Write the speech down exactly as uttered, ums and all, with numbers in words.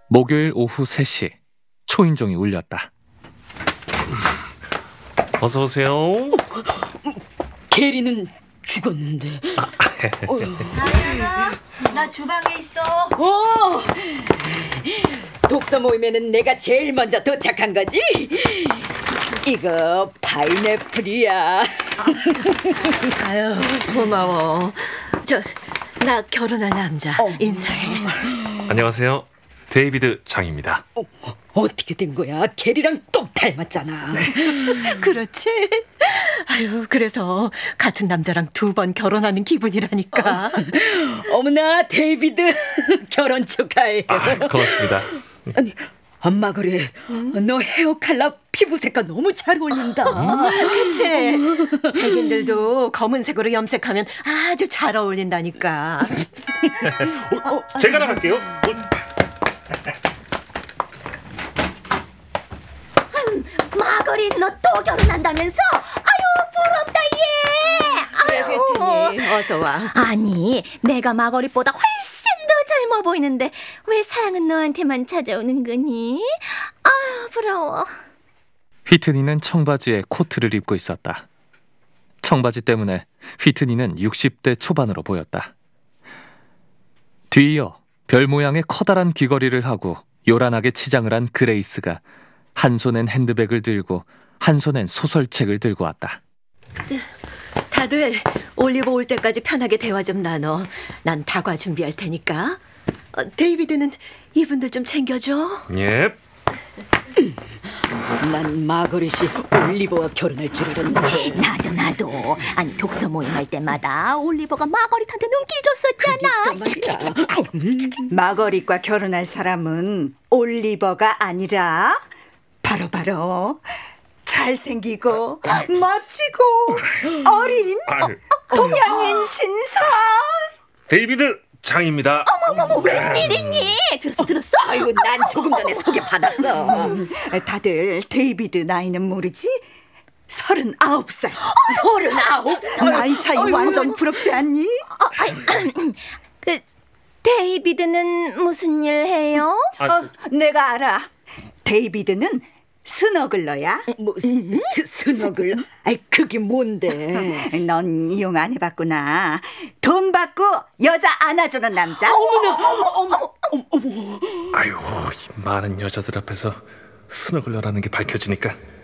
목요일 오후 세 시 초인종이 울렸다. 어서 오세요. 게리는 죽었는데. 다현아, 나 주방에 있어. 어, 독서 모임에는 내가 제일 먼저 도착한 거지? 이거 파인애플이야. 아유, 고마워. 저, 나 결혼할 남자 어. 인사해. 안녕하세요. 데이비드 장입니다. 어, 어떻게 된 거야? 게리랑 똑 닮았잖아. 그렇지? 아유, 그래서 같은 남자랑 두 번 결혼하는 기분이라니까. 어머나, 데이비드 결혼 축하해. 아, 고맙습니다. 아니, 엄마 그래. 너 헤어 컬러 피부 색깔 너무 잘 어울린다. 그치? 백인들도 검은색으로 염색하면 아주 잘 어울린다니까. 어, 어, 제가 나갈게요. 어. 마거리 너 또 결혼한다면서? 아유 부럽다 얘. 아유. 베트님, 어서 와. 아니 내가 마거리보다 훨씬 더 젊어 보이는데 왜 사랑은 너한테만 찾아오는 거니? 아유 부러워. 휘트니는 청바지에 코트를 입고 있었다. 청바지 때문에 휘트니는 육십 대 초반으로 보였다. 뒤이어 별 모양의 커다란 귀걸이를 하고 요란하게 치장을 한 그레이스가 한 손엔 핸드백을 들고 한 손엔 소설책을 들고 왔다. 다들 올리브 올 때까지 편하게 대화 좀 나눠. 난 다과 준비할 테니까. 어, 데이비드는 이분들 좀 챙겨줘. 예. 난 마거릿이 올리버와 결혼할 줄 알았는데. 나도 나도. 아니 독서 모임 할 때마다 올리버가 마거리한테 눈길 줬었잖아. 마거릿과 결혼할 사람은 올리버가 아니라 바로바로 잘생기고 멋지고 어린 아유, 동양인 신사. 데이비드 장입니다. 어머머머 웬일이니? 들었어 들었어? 아이고, 난 조금 전에 소개받았어. 음, 다들 데이비드 나이는 모르지? 서른아홉 살. 서른아홉? 나이 차이 아이고. 완전 부럽지 않니? 어, 아이, 그 데이비드는 무슨 일 해요? 어, 내가 알아. 데이비드는 스너글러야. 뭐 스, 스너글? 아이, 그게 뭔데? 넌 이용 안 해봤구나. 돈 받고 여자 안아주는 남자. 아유, 이 많은 여자들 앞에서 스너글러라는 게 밝혀지니까